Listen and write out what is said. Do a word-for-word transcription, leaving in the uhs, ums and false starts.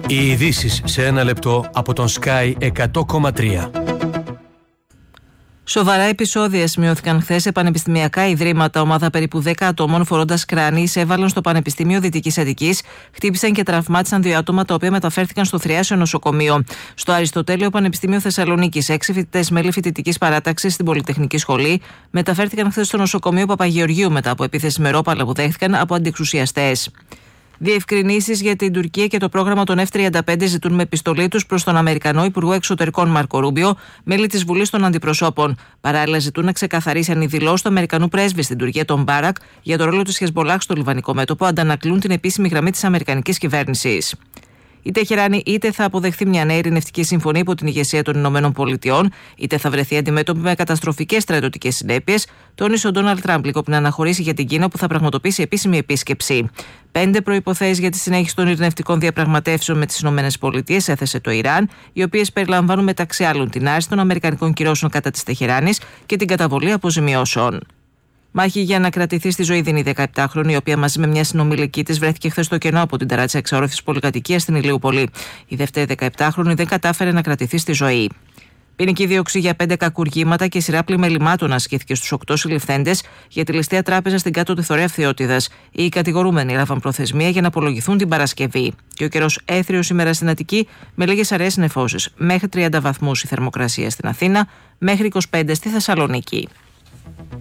Οι ειδήσεις σε ένα λεπτό από τον Sky εκατό κόμμα τρία. Σοβαρά επεισόδια σημειώθηκαν χθες σε πανεπιστημιακά ιδρύματα. Ομάδα περίπου δέκα ατόμων φορώντας κράνη εισέβαλαν στο Πανεπιστήμιο Δυτικής Αττικής, χτύπησαν και τραυμάτισαν δύο άτομα, τα οποία μεταφέρθηκαν στο Θριάσιο Νοσοκομείο. Στο Αριστοτέλειο Πανεπιστήμιο Θεσσαλονίκης, έξι φοιτητές μέλη φοιτητικής παράταξης στην Πολυτεχνική Σχολή μεταφέρθηκαν χθες στο νοσοκομείο Παπαγεωργίου μετά από επίθεση με ρόπαλα που δέχτηκαν από αντιεξουσιαστές. Διευκρινήσεις για την Τουρκία και το πρόγραμμα των εφ τριάντα πέντε ζητούν με επιστολή τους προς τον Αμερικανό Υπουργό Εξωτερικών Μάρκο Ρούμπιο, μέλη της Βουλής των Αντιπροσώπων. Παράλληλα, ζητούν να ξεκαθαρίσει αν οι δηλώσεις του Αμερικανού πρέσβη στην Τουρκία, τον Μπάρακ, για το ρόλο της Χεσμολάχ στο λιβανικό μέτωπο αντανακλούν την επίσημη γραμμή της Αμερικανικής κυβέρνησης. Η Τεχεράνη είτε θα αποδεχθεί μια νέα ειρηνευτική συμφωνία υπό την ηγεσία των Ηνωμένων Πολιτειών, είτε θα βρεθεί αντιμέτωπη με καταστροφικές στρατιωτικές συνέπειες, τόνισε ο Ντόναλντ Τραμπ λίγο πριν αναχωρήσει για την Κίνα, που θα πραγματοποιήσει επίσημη επίσκεψη. Πέντε προϋποθέσεις για τη συνέχιση των ειρηνευτικών διαπραγματεύσεων με τις ΗΠΑ έθεσε το Ιράν, οι οποίες περιλαμβάνουν μεταξύ άλλων την άρση των αμερικανικών κυρώσεων κατά της Τεχεράνης και την καταβολή αποζημιώσεων. Μάχη για να κρατηθεί στη ζωή δίνει η δεκαεπτάχρονη, η οποία μαζί με μια συνομιλική της βρέθηκε χθες στο κενό από την ταράτσα εξαόρυφης πολυκατοικίας στην Ηλιούπολη. Η δεύτερη δεκαεπτάχρονη δεν κατάφερε να κρατηθεί στη ζωή. Ποινική δίωξη για πέντε κακουργήματα και σειρά πλημελημάτων ασκήθηκε στους οκτώ συλληφθέντες για τη ληστεία τράπεζα στην κάτω Θωρέα Φθιώτιδας. Οι κατηγορούμενοι έλαβαν προθεσμία για να απολογηθούν την Παρασκευή. Και ο καιρός έθριος σήμερα στην Αττική με λίγες αραιές νεφώσεις. Μέχρι τριάντα βαθμούς η θερμοκρασία στην Αθήνα, μέχρι είκοσι πέντε στη Θεσσαλονίκη.